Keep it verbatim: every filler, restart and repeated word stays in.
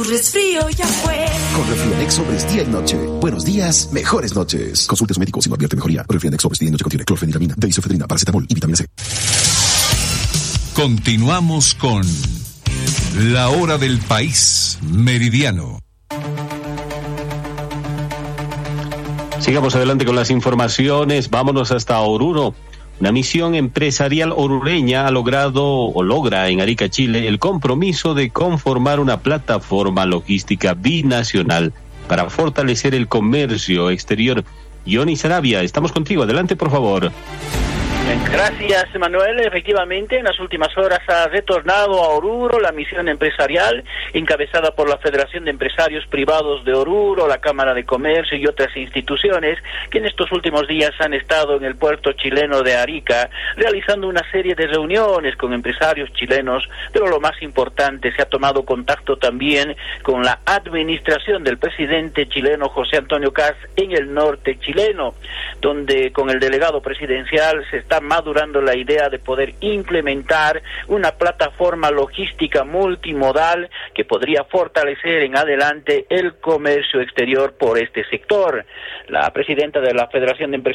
Resfrío ya fue. Con Refrianex Sobres día y noche. Buenos días, mejores noches. Consulte a su médico si no advierte mejoría. Refrianex Sobres día y noche contiene clorfeniramina, deisofedrina, paracetamol y vitamina C. Continuamos con La Hora del País Meridiano. Sigamos adelante con las informaciones. Vámonos hasta Oruro. Una misión empresarial orureña ha logrado o logra en Arica, Chile, el compromiso de conformar una plataforma logística binacional para fortalecer el comercio exterior. Johnny Sarabia, estamos contigo. Adelante, por favor. Gracias, Manuel. Efectivamente, en las últimas horas ha retornado a Oruro la misión empresarial encabezada por la Federación de Empresarios Privados de Oruro, la Cámara de Comercio y otras instituciones que en estos últimos días han estado en el puerto chileno de Arica realizando una serie de reuniones con empresarios chilenos, pero lo más importante, se ha tomado contacto también con la administración del presidente chileno José Antonio Kast en el norte chileno, donde con el delegado presidencial se está madurando la idea de poder implementar una plataforma logística multimodal que podría fortalecer en adelante el comercio exterior por este sector. La presidenta de la Federación de Empresarios